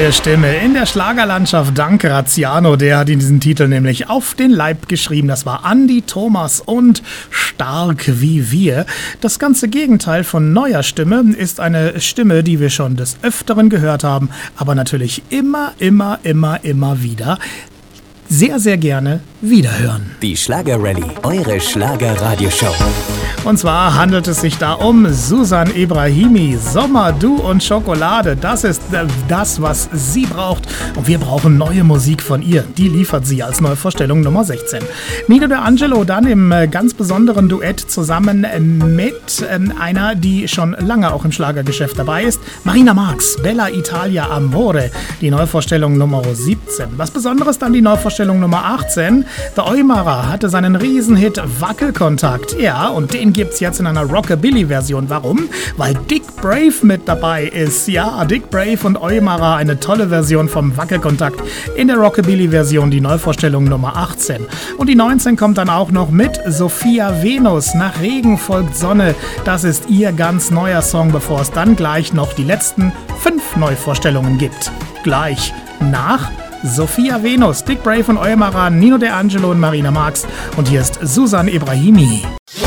neue Stimme in der Schlagerlandschaft dank Graziano. Der hat diesen Titel nämlich auf den Leib geschrieben. Das war Andi Thomas und Stark wie wir. Das ganze Gegenteil von neuer Stimme ist eine Stimme, die wir schon des Öfteren gehört haben, aber natürlich immer wieder sehr, sehr gerne wiederhören. Die Schlager-Rallye, eure Schlager-Radioshow. Und zwar handelt es sich da um Susan Ebrahimi. Sommer, Du und Schokolade. Das ist das, was sie braucht. Und wir brauchen neue Musik von ihr. Die liefert sie als Neuvorstellung Nummer 16. Nino De Angelo dann im ganz besonderen Duett zusammen mit einer, die schon lange auch im Schlagergeschäft dabei ist. Marina Marx, Bella Italia Amore. Die Neuvorstellung Nummer 17. Was Besonderes dann die Neuvorstellung Nummer 18. The Eumara hatte seinen Riesenhit Wackelkontakt. Ja, und den gibt's jetzt in einer Rockabilly-Version. Warum? Weil Dick Brave mit dabei ist. Ja, Dick Brave und Eumara, eine tolle Version vom Wackelkontakt in der Rockabilly-Version, die Neuvorstellung Nummer 18. Und die 19 kommt dann auch noch mit Sophia Venus. Nach Regen folgt Sonne. Das ist ihr ganz neuer Song, bevor es dann gleich noch die letzten 5 Neuvorstellungen gibt. Gleich nach Sophia Venus, Dick Brave und Eumara, Nino De Angelo und Marina Marx. Und hier ist Susan Ebrahimi.